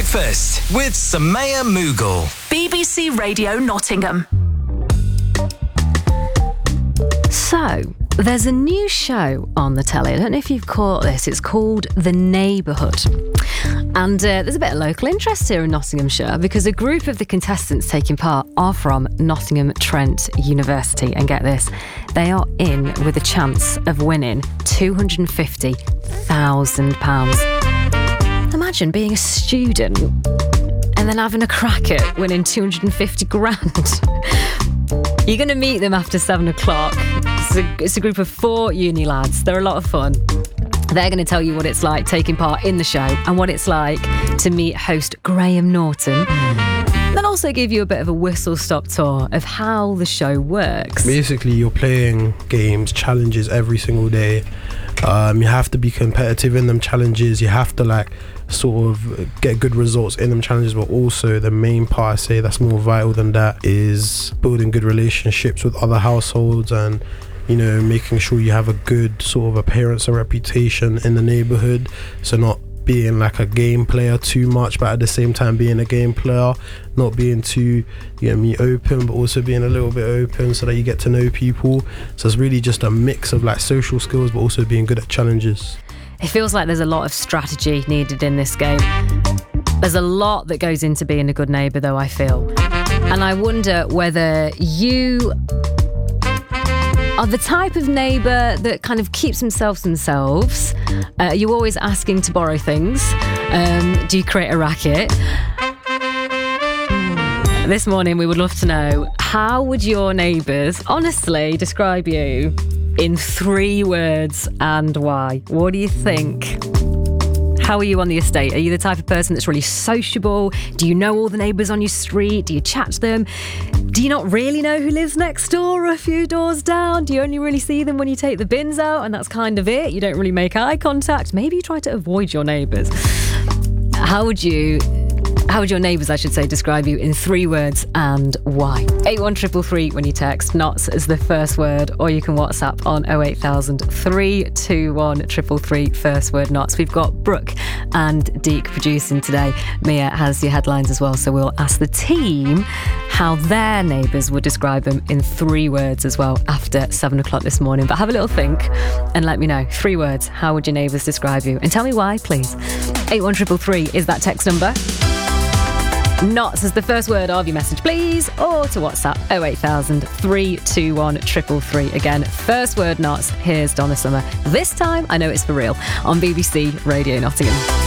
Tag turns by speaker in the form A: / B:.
A: Breakfast with Samaya Mughal.
B: BBC Radio Nottingham.
C: So, there's a new show on the telly. I don't know if you've caught this. It's called The Neighbourhood. And there's a bit of local interest here in Nottinghamshire because a group of the contestants taking part are from Nottingham Trent University. And get this, they are in with a chance of winning £250,000. Imagine being a student and then having a crack at winning 250 grand. You're going to meet them after 7 o'clock. It's a group of 4 uni lads. They're a lot of fun. They're going to tell you what it's like taking part in the show and what it's like to meet host Graham Norton. They'll also give you a bit of a whistle-stop tour of how the show works.
D: Basically, you're playing games, challenges every single day. You have to be competitive in them challenges. You have to sort of get good results in them challenges, but also the main part I say that's more vital than that is building good relationships with other households and making sure you have a good sort of appearance and reputation in the neighborhood. So not being like a game player too much, but at the same time being a game player, not being too open, but also being a little bit open so that you get to know people. So it's really just a mix of social skills, but also being good at challenges.
C: It feels like there's a lot of strategy needed in this game. There's a lot that goes into being a good neighbour, though, I feel. And I wonder whether you are the type of neighbour that kind of keeps themselves. Are you always asking to borrow things? Do you create a racket? This morning we would love to know, how would your neighbours honestly describe you in 3 words and why? What do you think? How are you on the estate? Are you the type of person that's really sociable? Do you know all the neighbours on your street? Do you chat to them? Do you not really know who lives next door or a few doors down? Do you only really see them when you take the bins out and that's kind of it? You don't really make eye contact? Maybe you try to avoid your neighbours. How would your neighbours, I should say, describe you in 3 words and why? 81333 when you text NOTS as the first word, or you can WhatsApp on 08000 321 333 first word NOTS. We've got Brooke and Deke producing today. Mia has your headlines as well, so we'll ask the team how their neighbours would describe them in 3 words as well after 7 o'clock this morning. But have a little think and let me know. 3 words, how would your neighbours describe you? And tell me why, please. 81333 is that text number. NOTS as the first word of your message, please, or to WhatsApp 08000 321 333. Again, first word NOTS. Here's Donna Summer. This time, I know it's for real, on BBC Radio Nottingham.